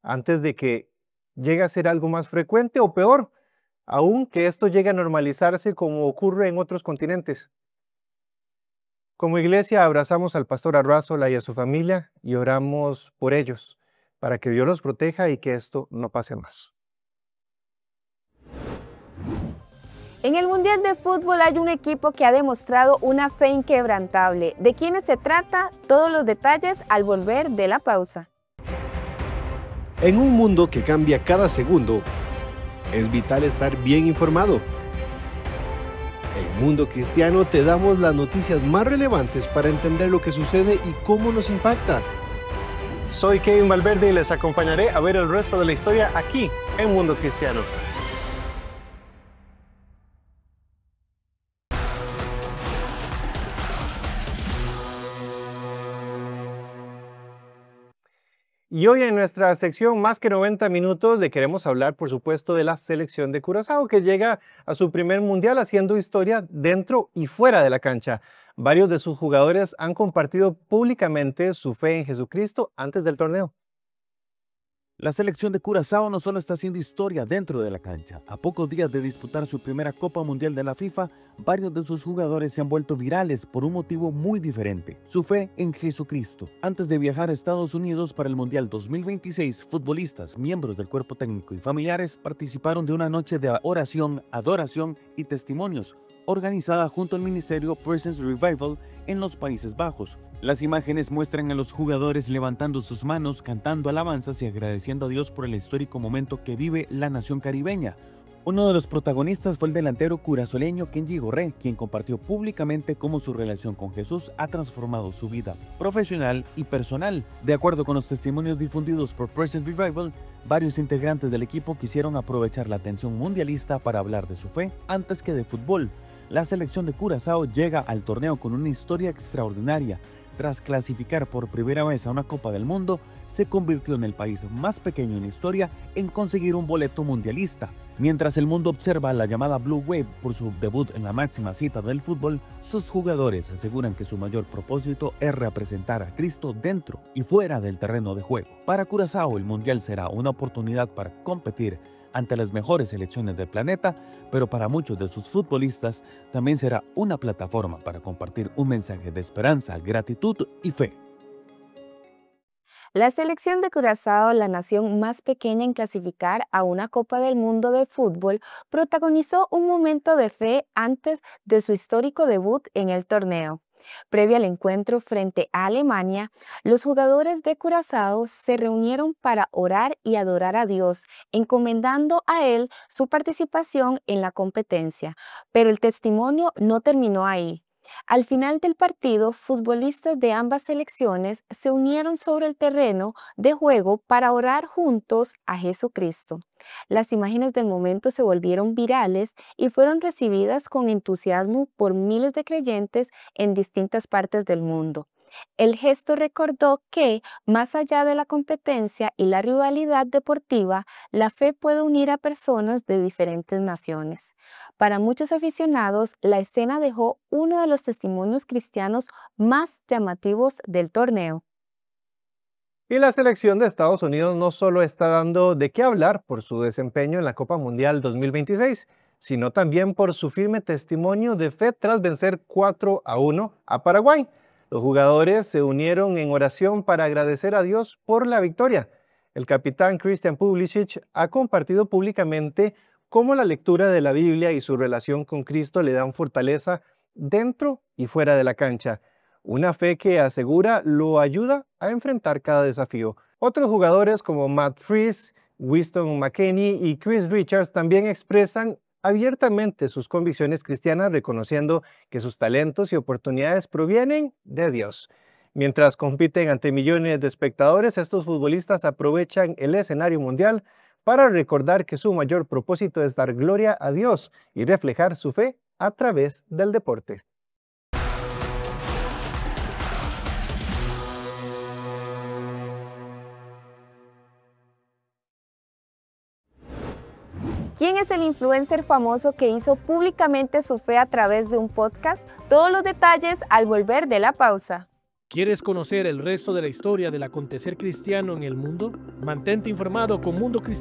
antes de que llegue a ser algo más frecuente o peor, aún que esto llegue a normalizarse como ocurre en otros continentes. Como iglesia abrazamos al pastor Arrázola y a su familia y oramos por ellos, para que Dios los proteja y que esto no pase más. En el Mundial de Fútbol hay un equipo que ha demostrado una fe inquebrantable. ¿De quiénes se trata? Todos los detalles al volver de la pausa. En un mundo que cambia cada segundo, es vital estar bien informado. En Mundo Cristiano te damos las noticias más relevantes para entender lo que sucede y cómo nos impacta. Soy Kevin Valverde y les acompañaré a ver el resto de la historia aquí en Mundo Cristiano. Y hoy en nuestra sección Más que 90 minutos le queremos hablar, por supuesto, de la selección de Curazao, que llega a su primer mundial haciendo historia dentro y fuera de la cancha. Varios de sus jugadores han compartido públicamente su fe en Jesucristo antes del torneo. La selección de Curazao no solo está haciendo historia dentro de la cancha. A pocos días de disputar su primera Copa Mundial de la FIFA, varios de sus jugadores se han vuelto virales por un motivo muy diferente: su fe en Jesucristo. Antes de viajar a Estados Unidos para el Mundial 2026, futbolistas, miembros del cuerpo técnico y familiares participaron de una noche de oración, adoración y testimonios, organizada junto al Ministerio Presence Revival en los Países Bajos. Las imágenes muestran a los jugadores levantando sus manos, cantando alabanzas y agradeciendo a Dios por el histórico momento que vive la nación caribeña. Uno de los protagonistas fue el delantero curazoleño Kenji Gorré, quien compartió públicamente cómo su relación con Jesús ha transformado su vida profesional y personal. De acuerdo con los testimonios difundidos por Presence Revival, varios integrantes del equipo quisieron aprovechar la atención mundialista para hablar de su fe antes que de fútbol. La selección de Curazao llega al torneo con una historia extraordinaria. Tras clasificar por primera vez a una Copa del Mundo, se convirtió en el país más pequeño en la historia en conseguir un boleto mundialista. Mientras el mundo observa la llamada Blue Wave por su debut en la máxima cita del fútbol, sus jugadores aseguran que su mayor propósito es representar a Cristo dentro y fuera del terreno de juego. Para Curazao, el Mundial será una oportunidad para competir ante las mejores selecciones del planeta, pero para muchos de sus futbolistas también será una plataforma para compartir un mensaje de esperanza, gratitud y fe. La selección de Curazao, la nación más pequeña en clasificar a una Copa del Mundo de fútbol, protagonizó un momento de fe antes de su histórico debut en el torneo. Previo al encuentro frente a Alemania, los jugadores de Curazao se reunieron para orar y adorar a Dios, encomendando a Él su participación en la competencia. Pero el testimonio no terminó ahí. Al final del partido, futbolistas de ambas selecciones se unieron sobre el terreno de juego para orar juntos a Jesucristo. Las imágenes del momento se volvieron virales y fueron recibidas con entusiasmo por miles de creyentes en distintas partes del mundo. El gesto recordó que, más allá de la competencia y la rivalidad deportiva, la fe puede unir a personas de diferentes naciones. Para muchos aficionados, la escena dejó uno de los testimonios cristianos más llamativos del torneo. Y la selección de Estados Unidos no solo está dando de qué hablar por su desempeño en la Copa Mundial 2026, sino también por su firme testimonio de fe tras vencer 4-1 a Paraguay. Los jugadores se unieron en oración para agradecer a Dios por la victoria. El capitán Christian Pulisic ha compartido públicamente cómo la lectura de la Biblia y su relación con Cristo le dan fortaleza dentro y fuera de la cancha. Una fe que asegura lo ayuda a enfrentar cada desafío. Otros jugadores como Matt Freese, Winston McKennie y Chris Richards también expresan abiertamente sus convicciones cristianas, reconociendo que sus talentos y oportunidades provienen de Dios. Mientras compiten ante millones de espectadores, estos futbolistas aprovechan el escenario mundial para recordar que su mayor propósito es dar gloria a Dios y reflejar su fe a través del deporte. ¿Quién es el influencer famoso que hizo públicamente su fe a través de un podcast? Todos los detalles al volver de la pausa. ¿Quieres conocer el resto de la historia del acontecer cristiano en el mundo? Mantente informado con Mundo Cristiano.